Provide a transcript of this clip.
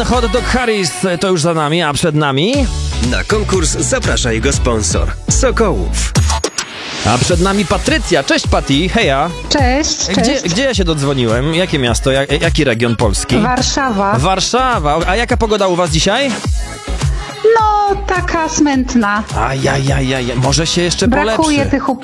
Hot Dog Harris to już za nami, a przed nami... Na konkurs zaprasza jego sponsor Sokołów. A przed nami Patrycja. Cześć Pati, heja. Cześć. Gdzie ja się dodzwoniłem? Jakie miasto? Jaki region Polski? Warszawa. Warszawa. A jaka pogoda u was dzisiaj? No, taka smętna. Ajajajaj, może się jeszcze polepszy. Brakuje tych